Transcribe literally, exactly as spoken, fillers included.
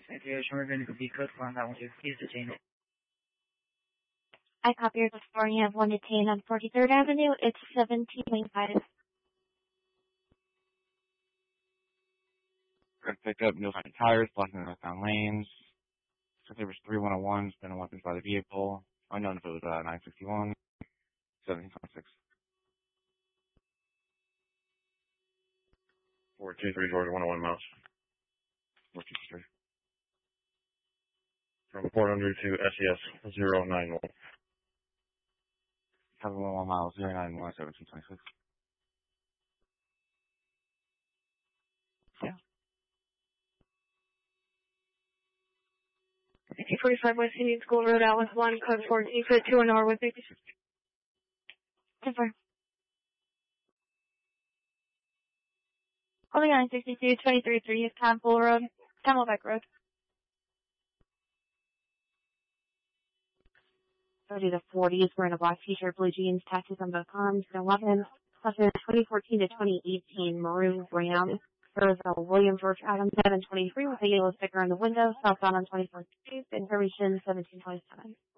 Situation we're going to be good for on that one too. He's detained. I copy your before you have one detained on forty-third Avenue. It's seventeen twenty-five. Gonna pick up no sign tires, blocking the northbound lanes. There was three one oh ones, been weapons by the vehicle. Unknown if it was uh, nine sixty-one, seventeen twenty-six. four two three Georgia, one oh one miles. four two three. From four hundred to S E S zero nine one. seven one one miles, zero nine one, seventeen twenty-six. Yeah. eighteen forty-five West Indian School Road, Atlas one, code fourteen, foot two an hour with me. Confirm. Holding on sixty-two twenty-three three is Campbell Road, Camelback Road. thirty to forties, wearing a black t-shirt, blue jeans, tattoos on both arms, no weapon. Cluster twenty fourteen to twenty eighteen, maroon brown. There is a William George Adams seven twenty-three with a yellow sticker on the window, southbound on twenty-fourth Street, information seventeen twenty-seven.